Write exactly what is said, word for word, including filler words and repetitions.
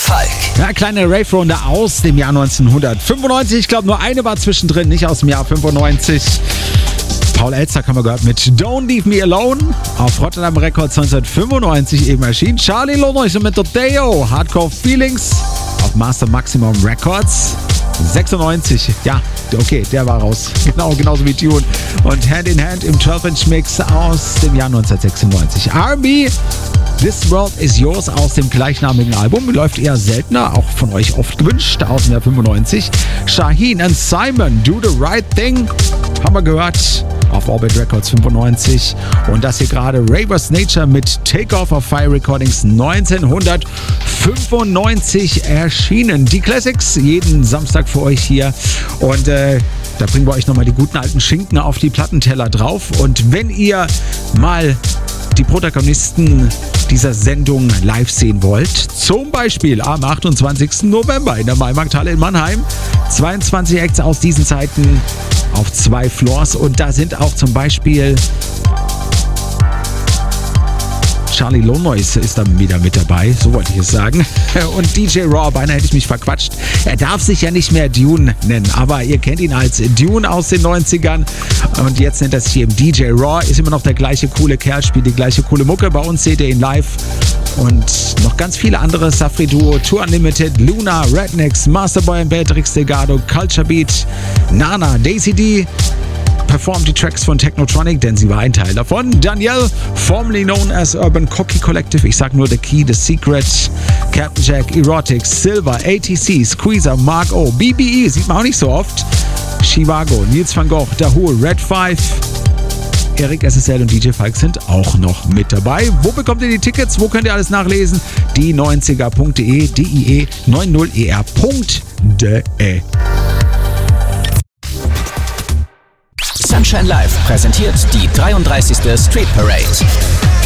Falk. Ja, kleine Rave-Runde aus dem Jahr neunzehnhundertfünfundneunzig. Ich glaube, nur eine war zwischendrin, nicht aus dem Jahr fünfundneunzig. Paul Elster haben wir gehört mit Don't Leave Me Alone. Auf Rotterdam Records neunzehnhundertfünfundneunzig eben erschienen. Charlie Lonois mit Deo, Hardcore Feelings. Auf Master Maximum Records. sechsundneunzig, ja, okay, der war raus. Genau, genauso wie Tune. Und Hand in Hand im zwölf Inch Mix aus dem Jahr neunzehnhundertsechsundneunzig. R and B, This World Is Yours aus dem gleichnamigen Album. Läuft eher seltener, auch von euch oft gewünscht, aus dem Jahr fünfundneunzig. Shaheen and Simon, Do the Right Thing, haben wir gehört. Auf Orbit Records fünfundneunzig. Und das hier gerade Ravers Nature mit Takeoff auf Fire Recordings neunzehnhundertfünfundneunzig erschienen. Die Classics jeden Samstag für euch hier. Und äh, da bringen wir euch nochmal die guten alten Schinken auf die Plattenteller drauf. Und wenn ihr mal die Protagonisten dieser Sendung live sehen wollt, zum Beispiel am achtundzwanzigsten November in der Maimarkthalle in Mannheim. zweiundzwanzig Acts aus diesen Zeiten auf zwei Floors und da sind auch zum Beispiel Charlie Lonois ist dann wieder mit dabei, so wollte ich es sagen. Und D J Raw, beinahe hätte ich mich verquatscht. Er darf sich ja nicht mehr Dune nennen, aber ihr kennt ihn als Dune aus den neunzigern. Und jetzt nennt er sich eben D J Raw, ist immer noch der gleiche coole Kerl, spielt die gleiche coole Mucke. Bei uns seht ihr ihn live. Und noch ganz viele andere, Safri Duo, Tour Unlimited, Luna, Rednecks, Masterboy and Beatrix Delgado, Culture Beat, Nana, Daisy D. Performt die Tracks von Technotronic, denn sie war ein Teil davon. Danielle, formerly known as Urban Cocky Collective, ich sag nur The Key, The Secret, Captain Jack, Erotic, Silver, A T C, Squeezer, Mark O, B B E, sieht man auch nicht so oft, Chivago, Nils van Gogh, Dahoo, Red five, Eric S S L und D J Falk sind auch noch mit dabei. Wo bekommt ihr die Tickets? Wo könnt ihr alles nachlesen? die neunziger punkt de, D I E neunzig E R punkt de. Sunshine Live präsentiert die dreiunddreißigste Street Parade.